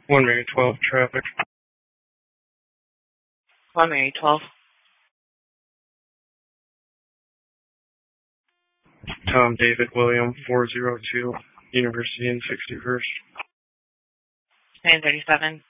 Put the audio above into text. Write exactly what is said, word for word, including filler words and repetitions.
one Mary twelve traffic. one Mary twelve. Tom David William four zero two, University and sixty-first. nine thirty-seven.